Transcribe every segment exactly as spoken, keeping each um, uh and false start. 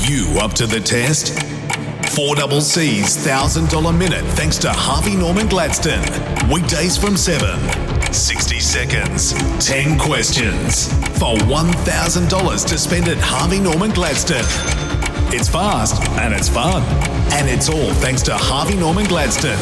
you up to the test? four C C's one thousand dollars minute thanks to Harvey Norman Gladstone. Weekdays from seven. sixty seconds. ten questions. For one thousand dollars to spend at Harvey Norman Gladstone. It's fast and it's fun. And it's all thanks to Harvey Norman Gladstone.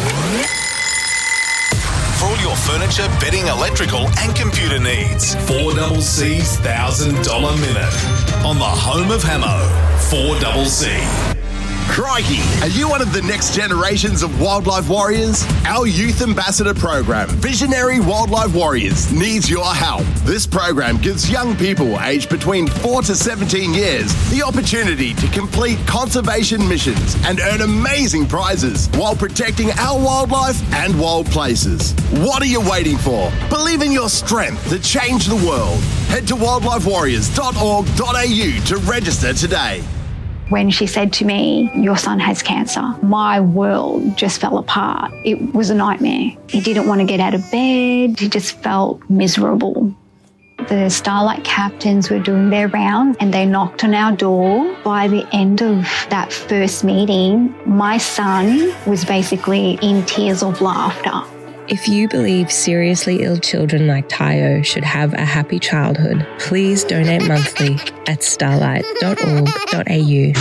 For all your furniture, bedding, electrical and computer needs. four C C's one thousand dollars minute. On the home of Hamo. four C C. Crikey! Are you one of the next generations of wildlife warriors? Our Youth Ambassador program, Visionary Wildlife Warriors, needs your help. This program gives young people aged between four to seventeen years the opportunity to complete conservation missions and earn amazing prizes while protecting our wildlife and wild places. What are you waiting for? Believe in your strength to change the world. Head to wildlife warriors dot org dot a u to register today. When she said to me, your son has cancer, my world just fell apart. It was a nightmare. He didn't want to get out of bed. He just felt miserable. The Starlight captains were doing their rounds and they knocked on our door. By the end of that first meeting, my son was basically in tears of laughter. If you believe seriously ill children like Tayo should have a happy childhood, please donate monthly at starlight dot org dot a u.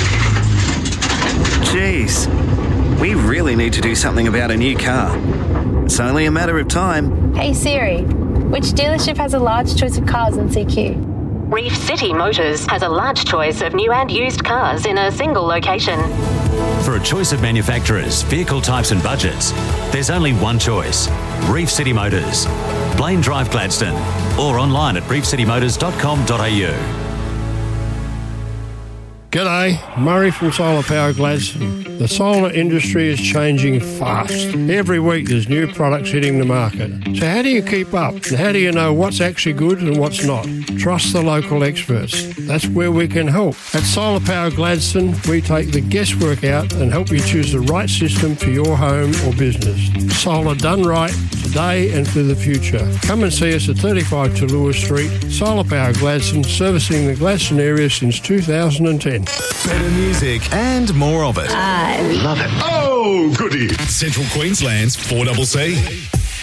Jeez, we really need to do something about a new car. It's only a matter of time. Hey Siri, which dealership has a large choice of cars in C Q? Reef City Motors has a large choice of new and used cars in a single location. For a choice of manufacturers, vehicle types and budgets, there's only one choice. Reef City Motors. Blaine Drive, Gladstone. Or online at reef city motors dot com dot a u. G'day, Murray from Solar Power Gladstone. The solar industry is changing fast. Every week there's new products hitting the market. So how do you keep up? And how do you know what's actually good and what's not? Trust the local experts. That's where we can help. At Solar Power Gladstone, we take the guesswork out and help you choose the right system for your home or business. Solar done right, today and for the future. Come and see us at thirty-five Tallulah Street. Solar Power Gladstone, servicing the Gladstone area since two thousand ten. Better music and more of it. I love it. Oh, goody. Central Queensland's four C C.